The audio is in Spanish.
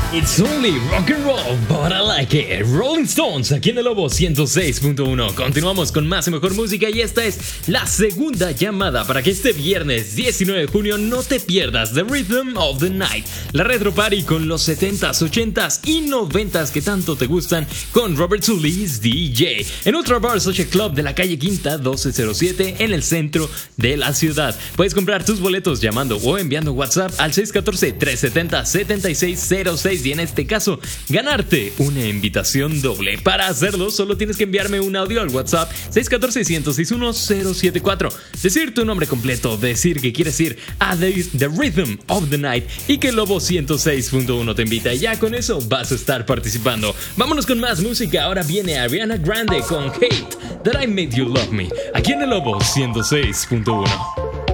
It's only rock and roll, but I like it. Rolling Stones, aquí en el Lobo 106.1. Continuamos con más y mejor música y esta es la segunda llamada para que este viernes 19 de junio no te pierdas The Rhythm of the Night, la retro party con los 70s, 80s y 90s que tanto te gustan con Robert Solis DJ en Ultra Bar Social Club de la calle Quinta 1207 en el centro de la ciudad. Puedes comprar tus boletos llamando o enviando WhatsApp al 614-370-7606 y en este caso ganarte una invitación doble. Para hacerlo solo tienes que enviarme un audio al WhatsApp 614-106-1074, decir tu nombre completo, decir que quieres ir a The Rhythm of the Night y que Lobo 106.1 te invita y ya con eso vas a estar participando. Vámonos con más música, ahora viene Ariana Grande con Hate That I Made You Love Me, aquí en el Lobo 106.1.